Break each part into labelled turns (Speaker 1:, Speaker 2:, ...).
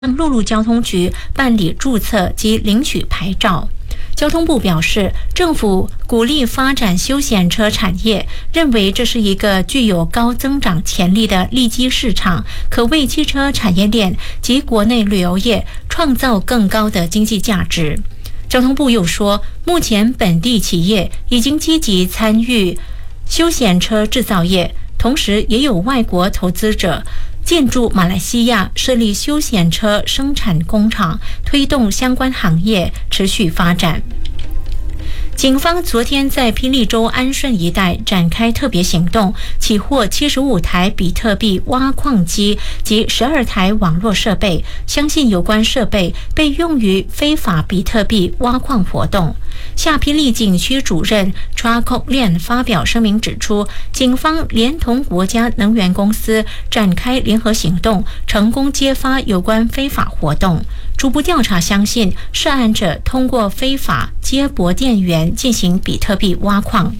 Speaker 1: 向陆路交通局办理注册及领取牌照。交通部表示，政府鼓励发展休闲车产业，认为这是一个具有高增长潜力的利基市场，可为汽车产业链及国内旅游业创造更高的经济价值。交通部又说，目前本地企业已经积极参与休闲车制造业，同时也有外国投资者进驻马来西亚设立休闲车生产工厂，推动相关行业持续发展。警方昨天在霹雳州安顺一带展开特别行动，起获75台比特币挖矿机及12台网络设备，相信有关设备被用于非法比特币挖矿活动。下霹雳警区主任 Chakok Lian 发表声明指出，警方连同国家能源公司展开联合行动，成功揭发有关非法活动。初步调查相信，涉案者通过非法接驳电源进行比特币挖矿。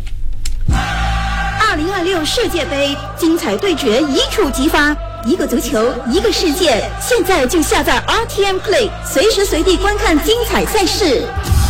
Speaker 2: 2026世界杯精彩对决一触即发，一个足球，一个世界。现在就下载 RTM Play， 随时随地观看精彩赛事。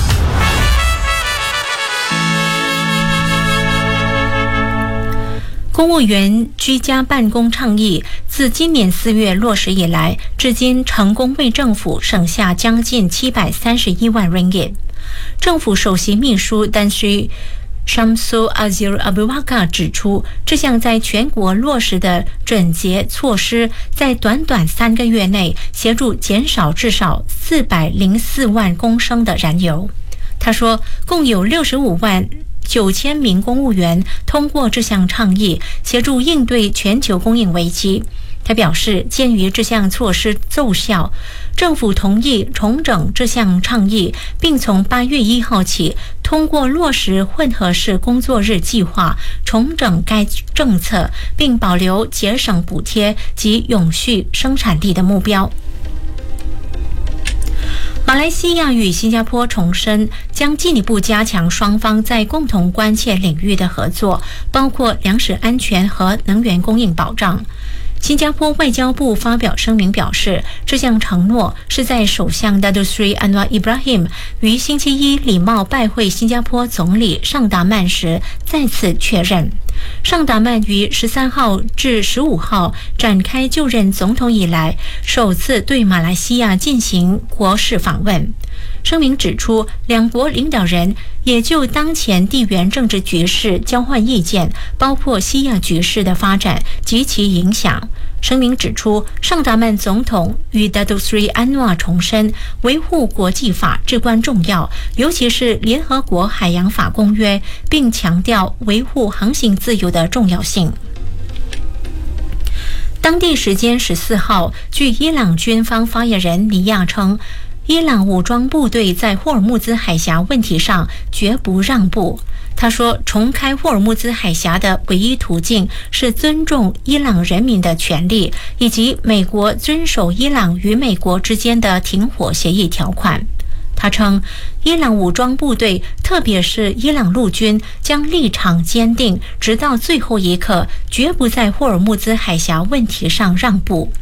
Speaker 1: 公务员居家办公倡议自今年4月落实以来，至今成功为政府省下将近731万 ringgit。政府首席秘书丹须Shamsul Azir Abubakar 指出，这项在全国落实的整洁措施，在短短3个月内协助减少至少404万公升的燃油。他说，共有65万9000名公务员通过这项倡议，协助应对全球供应危机。他表示，鉴于这项措施奏效，政府同意重整这项倡议，并从8月1号起通过落实混合式工作日计划重整该政策，并保留节省补贴及永续生产力的目标。马来西亚与新加坡重申将进一步加强双方在共同关切领域的合作，包括粮食安全和能源供应保障。新加坡外交部发表声明表示，这项承诺是在首相 Datuk Seri Anwar Ibrahim 于星期一礼貌拜会新加坡总理尚达曼时再次确认。尚达曼于13号至15号展开就任总统以来首次对马来西亚进行国事访问。声明指出，两国领导人也就当前地缘政治局势交换意见，包括西亚局势的发展及其影响。声明指出，尚达曼总统与 Datuk Seri Anwar 重申，维护国际法至关重要，尤其是联合国海洋法公约，并强调维护航行自由的重要性。当地时间14号，据伊朗军方发言人尼亚称，伊朗武装部队在霍尔木兹海峡问题上绝不让步。他说，重开霍尔木兹海峡的唯一途径是尊重伊朗人民的权利，以及美国遵守伊朗与美国之间的停火协议条款。他称，伊朗武装部队，特别是伊朗陆军，将立场坚定，直到最后一刻，绝不在霍尔木兹海峡问题上让步。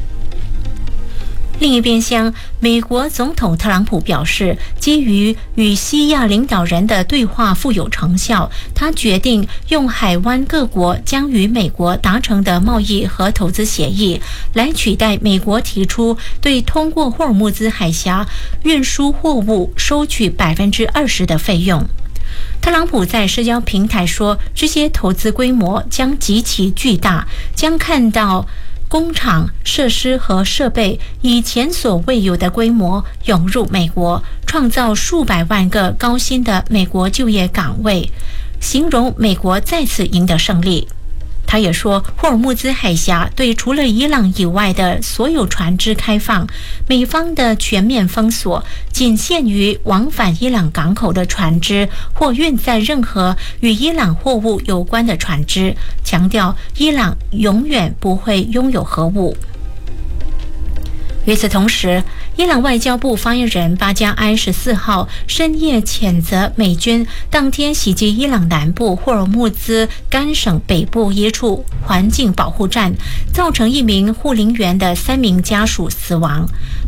Speaker 1: 另一边厢，美国总统特朗普表示，基于与西亚领导人的对话富有成效，他决定用海湾各国将与美国达成的贸易和投资协议，来取代美国提出对通过霍尔木兹海峡运输货物收取20%的费用。特朗普在社交平台说，这些投资规模将极其巨大，将看到工厂、设施和设备以前所未有的规模涌入美国，创造数百万个高薪的美国就业岗位，形容美国再次赢得胜利。他也说，霍尔木兹海峡对除了伊朗以外的所有船只开放，美方的全面封锁仅限于往返伊朗港口的船只或运载任何与伊朗货物有关的船只，强调伊朗永远不会拥有核武。 与此同时，伊朗外交部发言人巴加埃14号深夜谴责美军当天袭击伊朗南部霍尔木兹干省北部一处环境保护站，造成1名护林员的3名家属死亡。